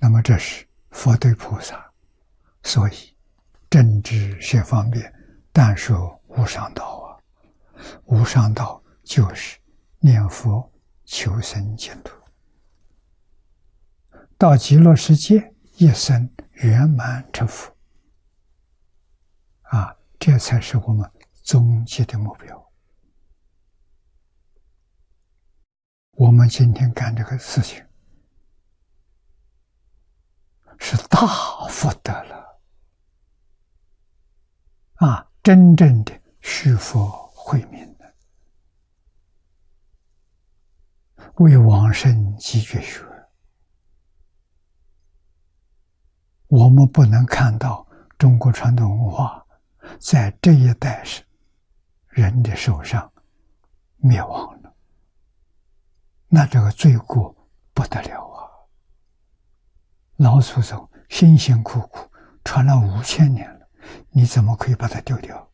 那么这是佛对菩萨，所以正知学方便，但说无上道啊。无上道就是念佛求生净土，到极乐世界一生圆满成佛啊，这才是我们终极的目标。我们今天干这个事情是大福德了啊！真正的续佛慧命的，为往生积绝学。我们不能看到中国传统文化在这一代人的手上灭亡了，那这个罪过不得了啊！老祖宗辛辛苦苦传了5000年了，你怎么可以把它丢掉？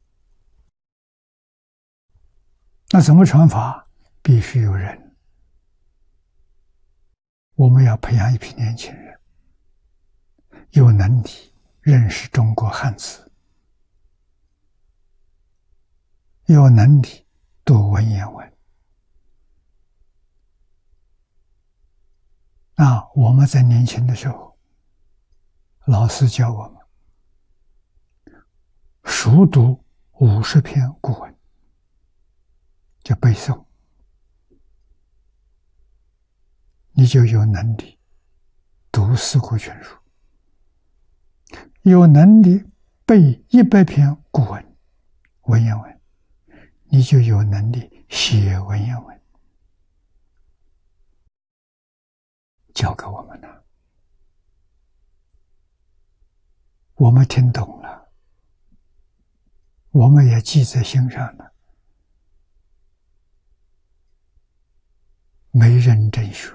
那怎么传法？必须有人。我们要培养一批年轻人，有能力认识中国汉字，有能力读文言文。我们在年轻的时候，老师教我们熟读50篇古文，就背诵，你就有能力读四库全书，有能力背100篇古文文言文，你就有能力写文言文。教给我们了，我们听懂了，我们也记在心上了。没认真学，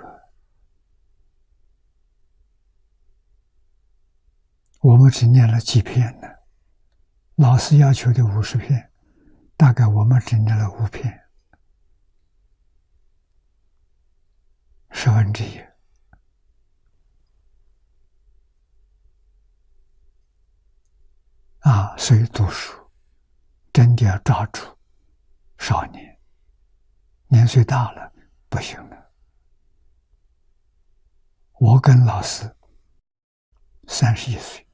我们只念了几篇呢？老师要求的50篇，大概我们只念了5篇1/10。所以读书真的要抓住少年，年岁大了不行了。我跟老师31岁，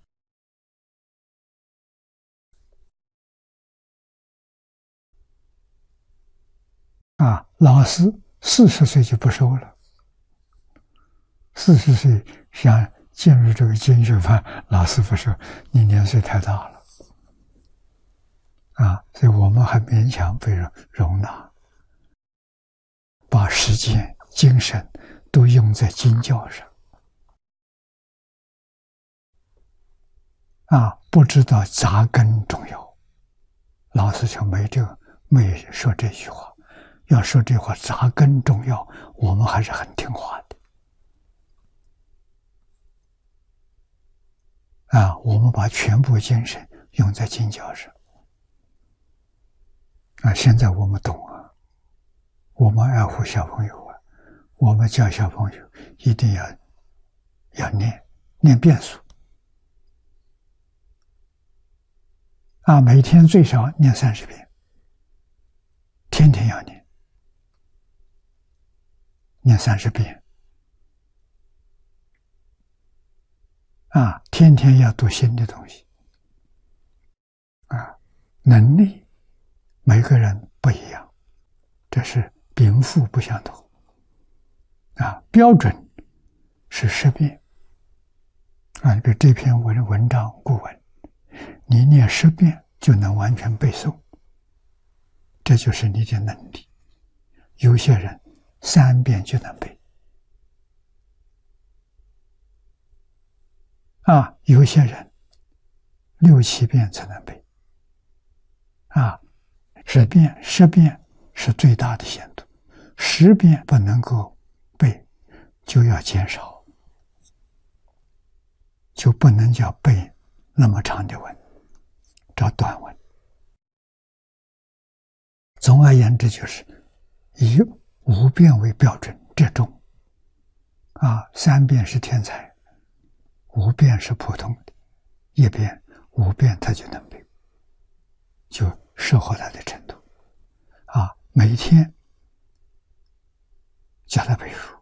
老师40岁就不收了，40岁想进入这个经学班，老师不收，你年岁太大了。所以我们还勉强被容纳，把时间、精神都用在经教上。不知道扎根重要，老师就没说这句话。要说这话扎根重要，我们还是很听话的。我们把全部精神用在经教上。现在我们懂了，我们爱护小朋友我们教小朋友一定要念遍数每天最少念30遍，天天要念30遍天天要读新的东西能力每个人不一样，这是禀赋不相同标准是10遍你比如这篇文章古文，你念10遍就能完全背诵，这就是你的能力。有些人3遍就能背有些人6、7遍才能背10遍是最大的限度，10遍不能够背，就要减少，就不能叫背那么长的文，找短文。总而言之，就是以5遍为标准折中3遍是天才 5遍是普通的，1遍、5遍他就能背，就适合他的程度。每天叫他背书。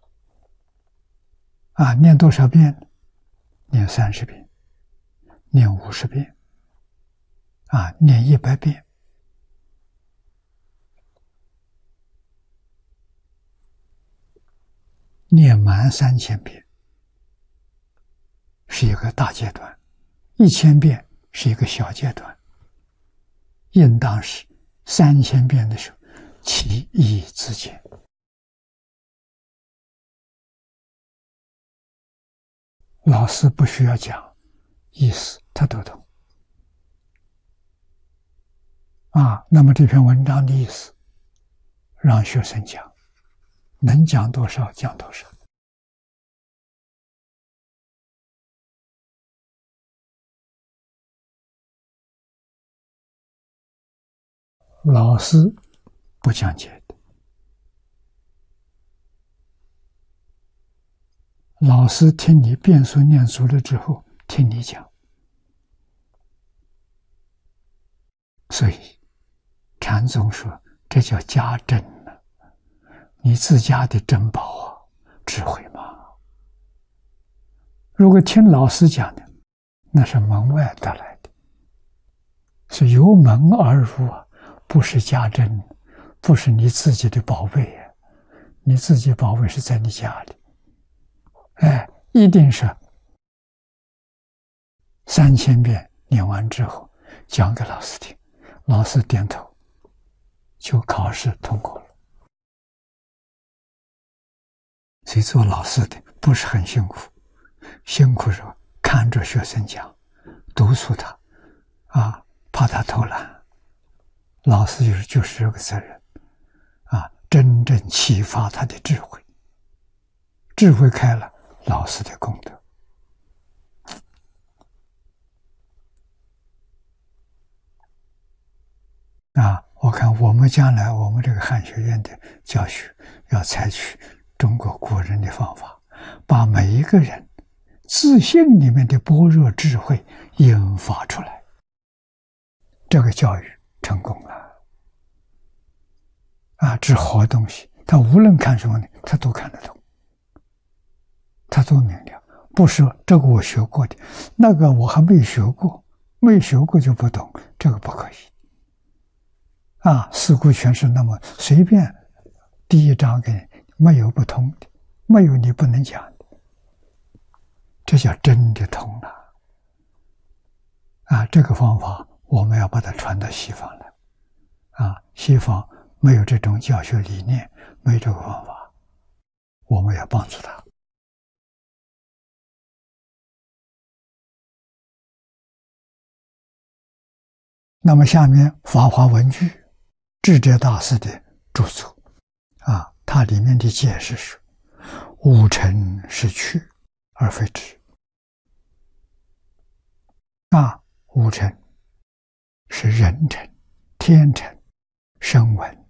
念多少遍？念30遍，念50遍，念100遍。念满3000遍是一个大阶段，1000遍是一个小阶段，应当是3000遍的时候其义自见。老师不需要讲意思，他都懂。那么这篇文章的意思让学生讲，能讲多少讲多少。老师不讲解的，老师听你遍数念熟了之后听你讲。所以禅宗说这叫家珍啊，你自家的珍宝智慧嘛。如果听老师讲的，那是门外得来的，是由门而入不是家珍，不是你自己的宝贝你自己宝贝是在你家里，一定是3000遍念完之后讲给老师听，老师点头，就考试通过了。所以做老师的不是很辛苦，辛苦是看着学生讲，督促他怕他偷懒。老师就是这个责任真正启发他的智慧，智慧开了，老师的功德。我看我们将来我们这个汉学院的教学要采取中国古人的方法，把每一个人自信里面的般若智慧引发出来，这个教育成功了。这好东西，他无论看什么呢，他都看得懂，他都明了。不是这个我学过的，那个我还没学过，没学过就不懂，这个不可以。四库全书那么随便第一章给你，没有不通的，没有你不能讲的，这叫真的通了。这个方法我们要把它传到西方来。西方没有这种教学理念，没有这个方法，我们要帮助他。那么下面法华文具智者大师的著作它里面的解释是五尘是去而非止。五尘是人尘、天尘、声闻、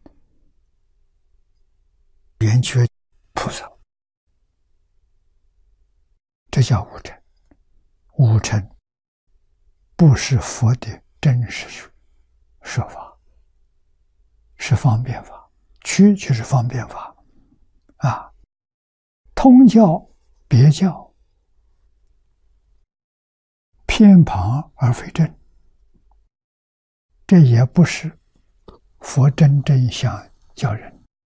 圆觉菩萨，这叫五尘。五尘不是佛的真实说法，是方便法，区就是方便法通教别教，偏旁而非正，这也不是佛真正想教人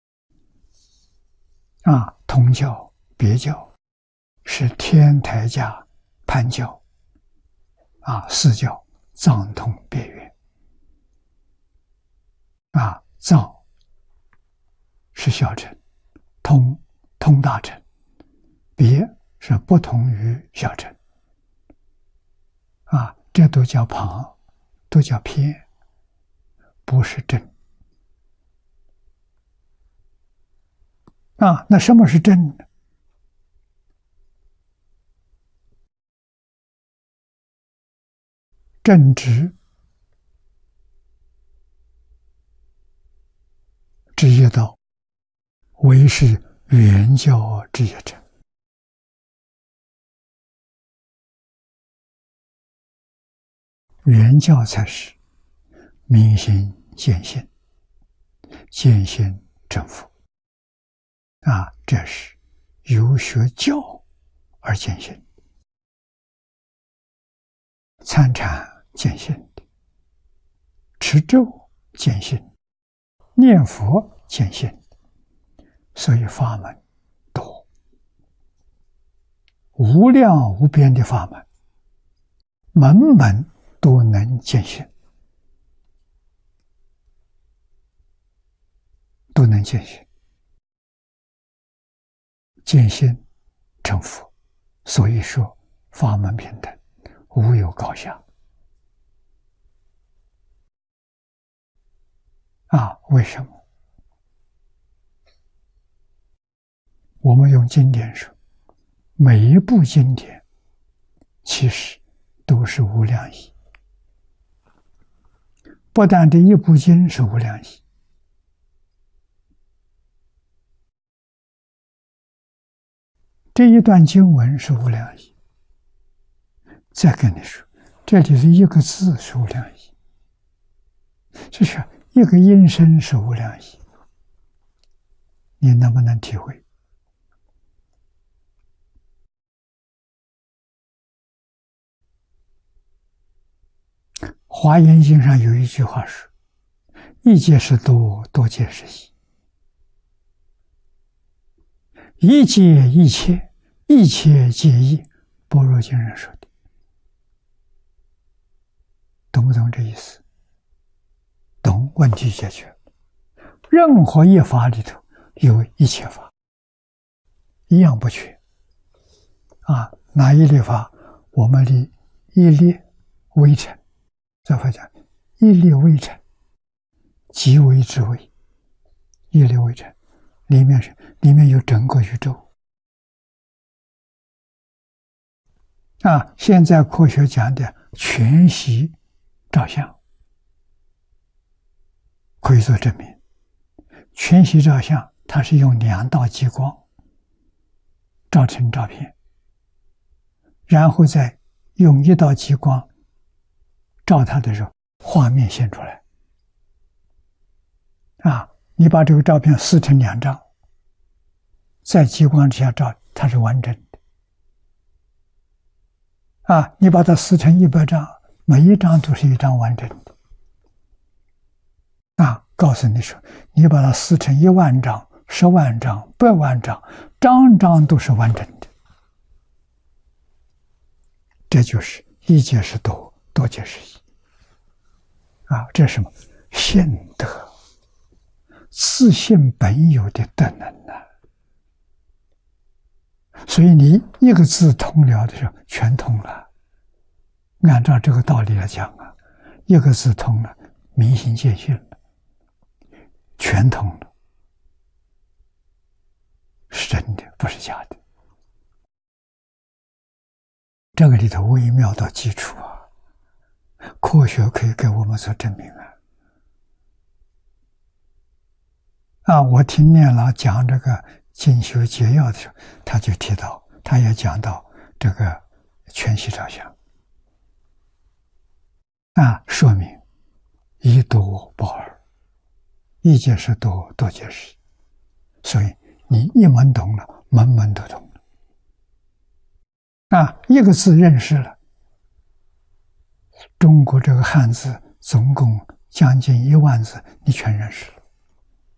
通教别教是天台家盘教四教藏通别圆藏是小乘，通大乘，别是不同于小乘这都叫旁，都叫偏，不是正那什么是正呢？正直之一道，为是原教之一者。 原教才是明心见性，见性成佛。这是由学教而见性，参禅见性的，持咒见性，念佛见性的，所以法门多，无量无边的法门，门门都能见性，都能见性，见性成佛。所以说法门平等，无有高下。为什么？我们用经典说，每一部经典其实都是无量义，不但这一部经是无量义，这一段经文是无量义。再跟你说，这里的一个字是无量义，就是一个音声是无量义，你能不能体会？华严经上有一句话说：“一切是多，多皆是一。一切一切，一切皆一。”般若经上说的，懂不懂这意思？懂，问题解决。任何一法里头有一切法，一样不缺。哪一类法？我们的一粒微尘，这佛讲一粒微尘，即为之微。一粒微尘里面有整个宇宙。现在科学讲的全息照相，可以做证明。全息照相它是用2道激光照成照片，然后再用1道激光照它的时候，画面现出来。你把这个照片撕成2张，在激光之下照，它是完整的。你把它撕成100张，每一张都是一张完整的。告诉你说，你把它撕成1万张、10万张、100万张，张张都是完整的。这就是一皆是多，多皆是一。这是什么？性德，自性本有的德能所以你一个字通了的时候，全通了。按照这个道理来讲一个字通了，明心见性了，全通了，是真的，不是假的。这个里头微妙到基础科学可以给我们做证明我听念老讲这个进修解要的时候，他就提到，他也讲到这个全息照相说明一多不二，一皆是多，多皆是一。所以你一门懂了，门门都懂了一个字认识了，中国这个汉字总共将近1万字，你全认识了。